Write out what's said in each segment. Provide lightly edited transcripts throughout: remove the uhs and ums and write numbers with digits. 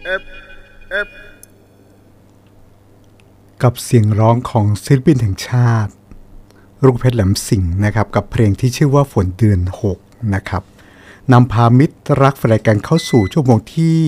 กับเสียงร้องของศิลปินแห่งชาติรุ่งเพชรแหลมสิงห์นะครับกับเพลงที่ชื่อว่าฝนเดือน6นะครับนำพามิตรรักแฟนกันเข้าสู่ชั่วโมงที่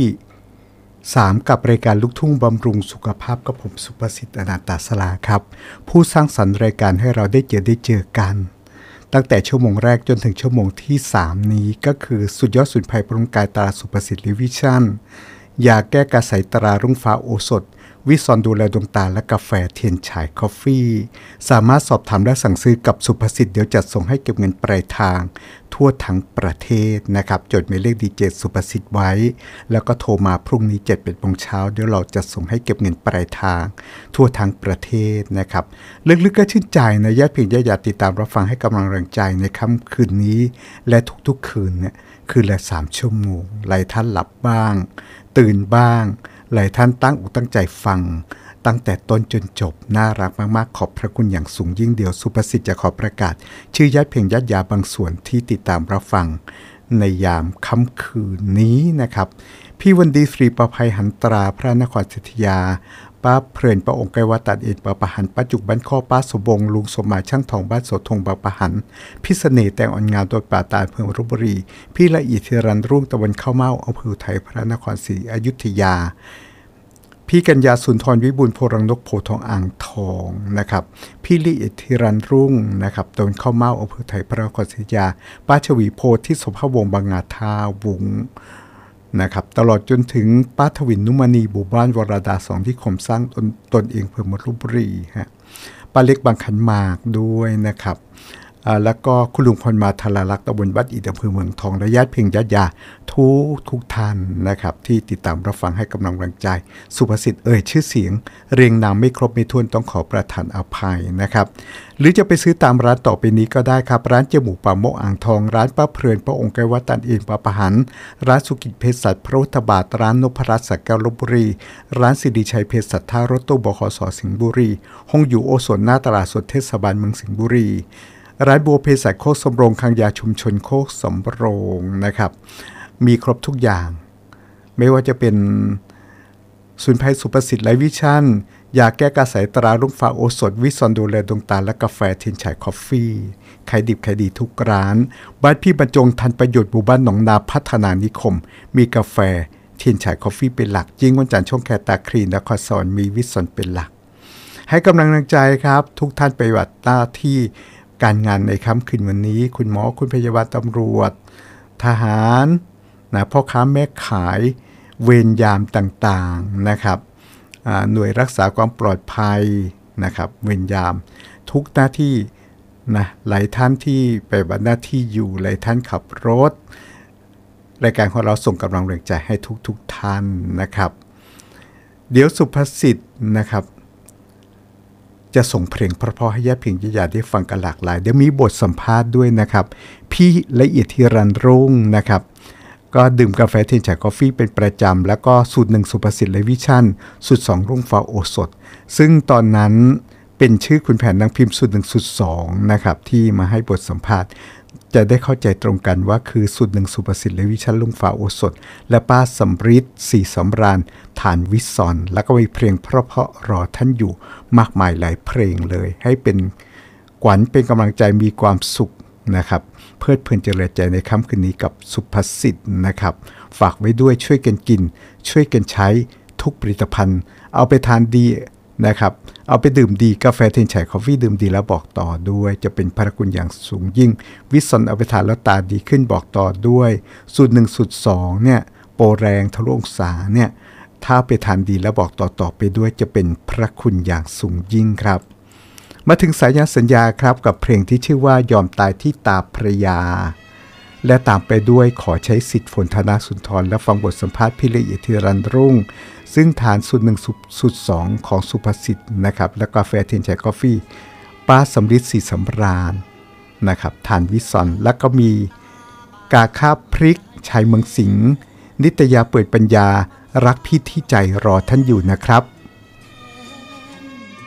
3กับรายการลูกทุ่งบำรุงสุขภาพกับผมสุภสิทธิ์อนันตสลาครับผู้สร้างสรรค์รายการให้เราได้เจอกันตั้งแต่ชั่วโมงแรกจนถึงชั่วโมงที่3นี้ก็คือสุดยอดสมุนไพรบำรุงกายตราสุภสิทธิ์ลิวิชั่นยาแก้กระสายตรารุ่งฟ้าโอสถวิซอนดูแลดวงตาและกาแฟเทียนฉายคอฟฟี่สามารถสอบถามและสั่งซื้อกับสุภสิทธิ์เดี๋ยวจัดส่งให้เก็บเงินปลายทางทั่วทั้งประเทศนะครับจดหมายเลขดีเจสุภสิทธิ์ไว้แล้วก็โทรมาพรุ่งนี้ 7-8 โมงเช้าเดี๋ยวเราจะส่งให้เก็บเงินปลายทางทั่วทั้งประเทศนะครับลึกๆก็ชื่นใจนะญาติพี่ญาติติดตามรับฟังให้กำลังแรงใจในค่ำคืนนี้และทุกๆคืนเนี่ยคืนละ3 ชั่วโมงหลายท่านหลับบ้างตื่นบ้างหลายท่านตั้งอกตั้งใจฟังตั้งแต่ต้นจนจบน่ารักมากๆขอบพระคุณอย่างสูงยิ่งเดียวสุภสิทธิ์จะขอประกาศชื่อญาติเพลงญาติยาบางส่วนที่ติดตามรับฟังในยามค่ำคืนนี้นะครับพี่วันดีศรีประภัยหันตราพระนครศรีอยุธยาป้าเพลินประองค์ไกวตัดเอ็ดปะปะหันป้าจุกบ้านข้อป้าสมบงลุงสมหมายช่างทองบ้านโสธงบางปะหันพี่เสน่ห์แต่งอ่อนงามตัวป่าตาลเมืองลพบุรีพี่ละเอียดธีรันรุ่งตะวันเข้าเมาอำเภอไทยพระนครศรีอยุธยาพี่กัญญาสุนทรวิบูลย์โพรังนกโพทองอ่างทองนะครับพี่ละเอียดธีรันรุ่งนะครับตะวันเข้าเมาอำเภอไทยพระนครศรีอยุธยาป้าชวีโพที่สมภาวงศ์บางนาท่าวุ้งนะครับตลอดจนถึงป้าทวินนุมณีบุบ้านวรดา2ที่ข่มสร้างตนเองเพื่อมลบุรีฮะป้าเล็กบางขันหมากด้วยนะครับแล้วก็คุณลุงพรมาธาราลักษ์ตำบลบ้านอิฐอำเภอเมืองทองและญาติเพียงญาติยาทุกท่านนะครับที่ติดตามรับฟังให้กำลังแรงใจสุภสิทธิ์ชื่อเสียงเรียงนามไม่ครบไม่ถ้วนต้องขอประทานอภัยนะครับหรือจะไปซื้อตามร้านต่อไปนี้ก็ได้ครับร้านเจมูกป่าโมกอ่างทองร้านป้าเพลินพระองค์ไกรวัดตันเองปะปะหันร้านสุกิจเภสัชพระพุทธบาทร้านนพรัตน์สักแก้วลพบุรีร้านสิริชัยเภสัชท่ารถตู้บขส.สิงห์บุรีห้องอยู่โอสถหน้าตลาดสดเทศบาลเมืองสิงห์บุรีร้านบัวเภสัชโคกสำโรงคลังยาชุมชนโคกสำโรงนะครับมีครบทุกอย่างไม่ว่าจะเป็นศูนย์ไพรสุภสิทธิ์ไลฟ์วิชั่นยาแก้กระสายตรารุ่งฟ้าโอสถวิซอนดูแลดวงตาและกาแฟเทียนฉายคอฟฟี่ขายดิบขายดีทุกร้านบ้านพี่บรรจงทันประโยชน์หมู่บ้านหนองนาพัฒนานิคมมีกาแฟเทียนฉายคอฟฟี่เป็นหลักยิ่งวันจันทร์ช่องแคตาครีนนครสวรรค์มีวิซอนเป็นหลักให้กำลังใจครับทุกท่านไปปฏิบัติหน้าที่การงานในค่ำคืนวันนี้คุณหมอคุณพยาบาลตำรวจทหารนะพ่อค้าแม่ขายเวรยามต่างๆนะครับหน่วยรักษาความปลอดภัยนะครับเวรยามทุกหน้าที่นะหลายท่านที่ไปปฏิบัติหน้าที่อยู่หลายท่านขับรถรายการของเราส่งกำลังแรงใจให้ทุกท่านนะครับเดี๋ยวสุภสิทธิ์นะครับจะส่งเพลงเพราะๆให้ญาติเพียงญาติได้ฟังกันหลากหลายเดี๋ยวมีบทสัมภาษณ์ด้วยนะครับพี่ละเอียดธีรันรุ่งนะครับก็ดื่มกาแฟเทียนฉายกาแฟเป็นประจำแล้วก็สูตร1สุภสิทธิ์ไลฟ์วิชั่นสูตร2รุ่งฟ้าโอสถซึ่งตอนนั้นเป็นชื่อคุณแผนนางพิมพ์สูตร1สูตร2นะครับที่มาให้บทสัมภาษณ์จะได้เข้าใจตรงกันว่าคือสูตร1สุภสิทธิ์ไลฟ์วิชั่นรุ่งฟ้าโอสถและป้าสำริดศรีสำราญฐานวิซอนแล้วก็มีเพลงเพราะๆรอท่านอยู่มากมายหลายเพลงเลยให้เป็นขวัญเป็นกำลังใจมีความสุขนะครับเพลิดเพลินเจริญใจในค่ำคืนนี้กับสุภสิทธิ์นะครับฝากไว้ด้วยช่วยกันกินช่วยกันใช้ทุกผลิตภัณฑ์เอาไปทานดีนะครับเอาไปดื่มดีกาแฟเทียนฉายคอฟฟี่ดื่มดีแล้วบอกต่อด้วยจะเป็นพระคุณอย่างสูงยิ่งวิซอนเอาไปทานแล้วตาดีขึ้นบอกต่อด้วยสูตร1สูตร2เนี่ยโปรแรงทะลุองศาเนี่ยถ้าไปทานดีแล้วบอกต่อไปด้วยจะเป็นพระคุณอย่างสูงยิ่งครับมาถึงสายสัญญาครับกับเพลงที่ชื่อว่ายอมตายที่ตาภรยาและตามไปด้วยขอใช้สิทธิ์ฝนธนาสุนทรและฟังบทสัมภาษณ์พี่ละเอียดธีรันรุ่งซึ่งฐานสูตร1สูตร2ของสุภสิทธิ์นะครับและกาแฟเทียนฉายกาแฟป้าสำริดศรีสำราญนะครับฐานวิซอนแล้วก็มีกาคาพริกชัยเมืองสิงห์นิตยาเปิดปัญญารักพี่ที่ใจรอท่านอยู่นะครับ